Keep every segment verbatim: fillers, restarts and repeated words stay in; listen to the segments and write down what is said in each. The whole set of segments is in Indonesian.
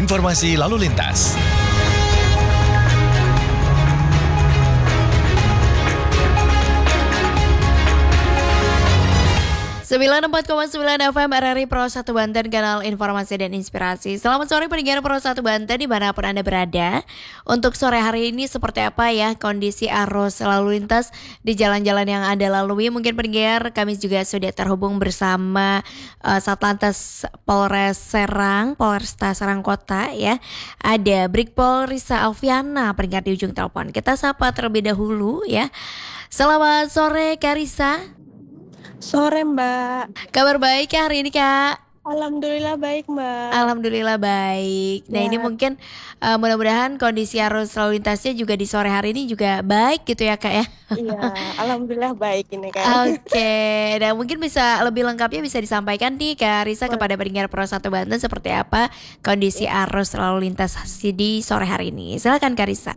Informasi lalu lintas. sembilan puluh empat koma sembilan F M R R I Pro satu Banten, kanal informasi dan inspirasi. Selamat sore pendengar Pro satu Banten dimanapun Anda berada. Untuk sore hari ini seperti apa ya kondisi arus lalu lintas di jalan-jalan yang Anda lalui? Mungkin pendengar kami juga sudah terhubung bersama uh, Satlantas Polres Serang, Polresta Serang Kota ya. Ada Brigpol Risa Alfiana pendengar di ujung telepon. Kita sapa terlebih dahulu ya. Selamat sore Kak Risa. Sore Mbak. Kabar baik ya hari ini Kak? Alhamdulillah baik Mbak. Alhamdulillah baik. Nah ya. Ini mungkin uh, mudah-mudahan kondisi arus lalu lintasnya juga di sore hari ini juga baik gitu ya Kak ya? Iya, alhamdulillah baik ini Kak. Oke, okay. Dan mungkin bisa lebih lengkapnya bisa disampaikan nih Kak Risa oh. kepada pendengar Pro satu Banten seperti apa kondisi arus lalu lintas di sore hari ini. Silakan Kak Risa.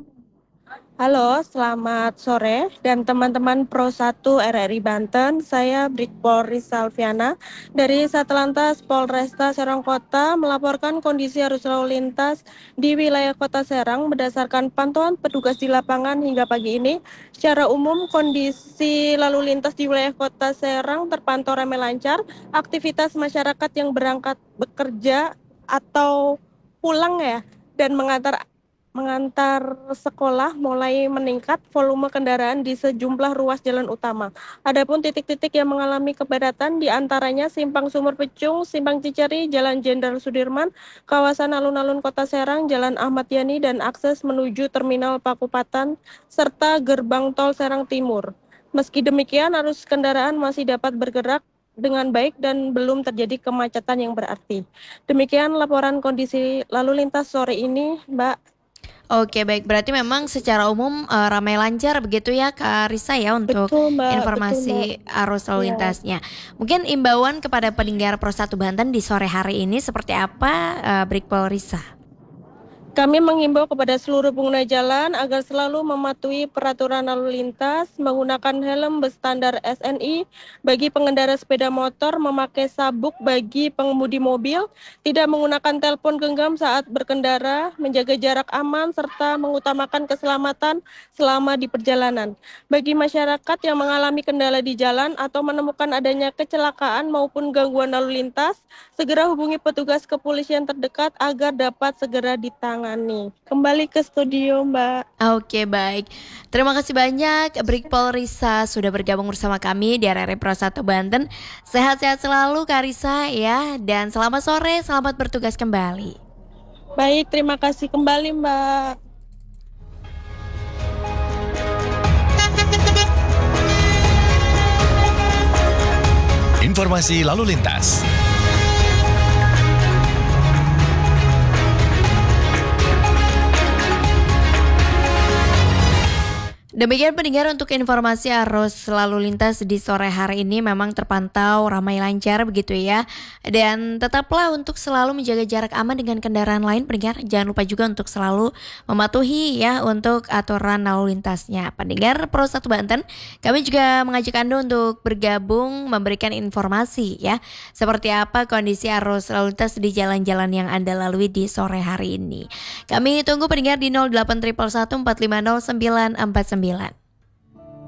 Halo, selamat sore dan teman-teman Pro satu R R I Banten. Saya Brigpol Risa Alfiana dari Satlantas Polresta Serang Kota melaporkan kondisi arus lalu lintas di wilayah Kota Serang berdasarkan pantauan petugas di lapangan hingga pagi ini. Secara umum kondisi lalu lintas di wilayah Kota Serang terpantau ramai lancar. Aktivitas masyarakat yang berangkat bekerja atau pulang ya dan mengantar mengantar sekolah mulai meningkat volume kendaraan di sejumlah ruas jalan utama. Adapun titik-titik yang mengalami kepadatan di antaranya Simpang Sumur Pecung, Simpang Ciceri, Jalan Jenderal Sudirman, kawasan alun-alun Kota Serang, Jalan Ahmad Yani dan akses menuju Terminal Pakupatan serta Gerbang Tol Serang Timur. Meski demikian, arus kendaraan masih dapat bergerak dengan baik dan belum terjadi kemacetan yang berarti. Demikian laporan kondisi lalu lintas sore ini, Mbak. Oke baik, berarti memang secara umum uh, ramai lancar begitu ya Kak Risa ya untuk betul, Mbak, informasi betul, Mbak. arus lalu lintasnya. Ya. Mungkin imbauan kepada pendengar Pro satu Banten di sore hari ini seperti apa uh, Brigpol Risa? Kami mengimbau kepada seluruh pengguna jalan agar selalu mematuhi peraturan lalu lintas, menggunakan helm berstandar S N I bagi pengendara sepeda motor, memakai sabuk bagi pengemudi mobil, tidak menggunakan telepon genggam saat berkendara, menjaga jarak aman, serta mengutamakan keselamatan selama di perjalanan. Bagi masyarakat yang mengalami kendala di jalan atau menemukan adanya kecelakaan maupun gangguan lalu lintas, segera hubungi petugas kepolisian terdekat agar dapat segera ditangani. Kembali ke studio Mbak. Oke baik, terima kasih banyak Brigpol Risa sudah bergabung bersama kami di R R I Pro satu Banten. Sehat-sehat selalu Kak Risa ya, dan selamat sore, selamat bertugas kembali. Baik, terima kasih kembali Mbak. Informasi lalu lintas. Demikian pendengar untuk informasi arus lalu lintas di sore hari ini memang terpantau ramai lancar begitu ya. Dan tetaplah untuk selalu menjaga jarak aman dengan kendaraan lain pendengar. Jangan lupa juga untuk selalu mematuhi ya untuk aturan lalu lintasnya. Pendengar Pro satu Banten, kami juga mengajak Anda untuk bergabung memberikan informasi ya. Seperti apa kondisi arus lalu lintas di jalan-jalan yang Anda lalui di sore hari ini. Kami tunggu pendengar di nol delapan satu satu empat lima nol sembilan empat sembilan.